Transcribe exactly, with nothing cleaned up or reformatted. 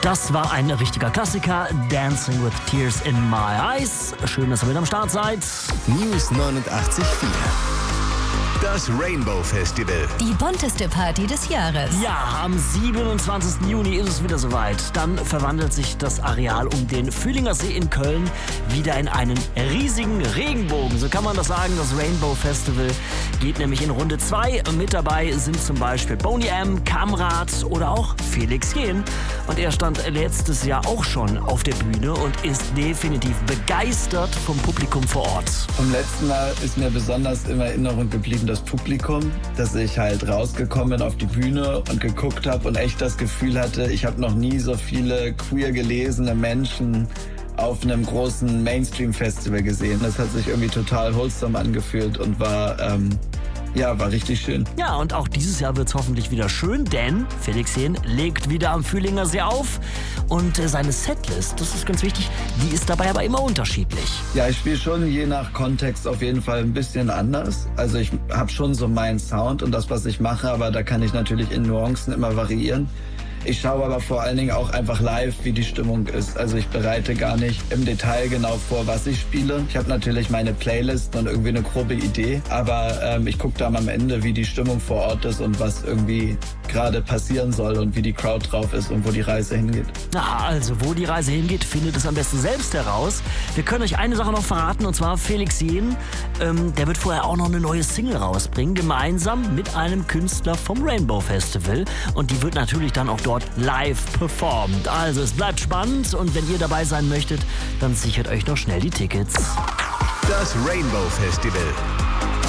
Das war ein richtiger Klassiker, Dancing with Tears in My Eyes. Schön, dass ihr mit am Start seid. News neunundachtzig Komma vier. Das Rainbow Festival. Die bunteste Party des Jahres. Ja, am siebenundzwanzigsten Juni ist es wieder soweit. Dann verwandelt sich das Areal um den Fühlinger See in Köln wieder in einen riesigen Regenbogen. So kann man das sagen. Das Rainbow Festival geht nämlich in Runde zwei. Mit dabei sind zum Beispiel Boney M, Kamrat oder auch Felix Jähn. Und er stand letztes Jahr auch schon auf der Bühne und ist definitiv begeistert vom Publikum vor Ort. Vom letzten Mal ist mir besonders in Erinnerung geblieben das Publikum, dass ich halt rausgekommen bin auf die Bühne und geguckt habe und echt das Gefühl hatte, ich habe noch nie so viele queer gelesene Menschen auf einem großen Mainstream-Festival gesehen. Das hat sich irgendwie total wholesome angefühlt und war, ähm, ja, war richtig schön. Ja, und auch dieses Jahr wird es hoffentlich wieder schön, denn Felix Jähn legt wieder am Fühlinger See auf. Und äh, seine Setlist, das ist ganz wichtig, die ist dabei aber immer unterschiedlich. Ja, ich spiele schon je nach Kontext auf jeden Fall ein bisschen anders. Also ich habe schon so meinen Sound und das, was ich mache, aber da kann ich natürlich in Nuancen immer variieren. Ich schaue aber vor allen Dingen auch einfach live, wie die Stimmung ist. Also ich bereite gar nicht im Detail genau vor, was ich spiele. Ich habe natürlich meine Playlist und irgendwie eine grobe Idee, aber ähm, ich gucke dann am Ende, wie die Stimmung vor Ort ist und was irgendwie gerade passieren soll und wie die Crowd drauf ist und wo die Reise hingeht. Na, also wo die Reise hingeht, findet es am besten selbst heraus. Wir können euch eine Sache noch verraten, und zwar Felix Jähn, ähm, der wird vorher auch noch eine neue Single rausbringen, gemeinsam mit einem Künstler vom Rainbow Festival. Und die wird natürlich dann auch dort live performt. Also es bleibt spannend und wenn ihr dabei sein möchtet, dann sichert euch noch schnell die Tickets. Das Rainbow Festival.